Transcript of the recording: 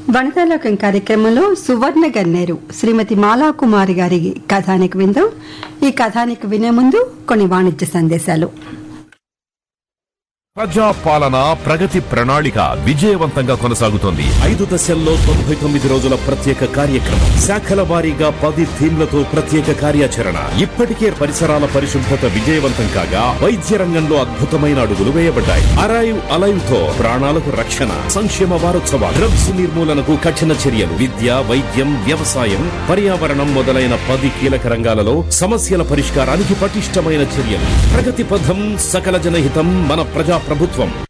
వనితాలోకం కార్యక్రమంలో సువర్ణ గన్నేరు శ్రీమతి మాలాకుమారి గారి కథానిక విందాం. ఈ కథానిక వినే ముందు కొన్ని వాణిజ్య సందేశాలు. ప్రజా పాలన ప్రగతి ప్రణాళిక విజయవంతంగా కొనసాగుతోంది. 5 దశల్లో 99 రోజుల ప్రత్యేక కార్యక్రమం, శాఖల వారీగా 10 థీమ్లతో ప్రత్యేక కార్యాచరణ. ఇప్పటికే పరిసరాల పరిశుభ్రత విజయవంతం కాగా వైద్య రంగంలో అద్భుతమైన అడుగులు వేయబడ్డాయి. అరైవ్ అలైవ్ తో ప్రాణాలకు రక్షణ. సంక్షేమ వారోత్సవాలు, డ్రగ్స్ నిర్మూలనకు కఠిన చర్యలు, విద్య, వైద్యం, వ్యవసాయం, పర్యావరణం మొదలైన 10 కీలక రంగాలలో సమస్యల పరిష్కారానికి పటిష్టమైన చర్యలు. ప్రగతి పథం, సకల జనహితం, మన ప్రజా ప్రభుత్వం.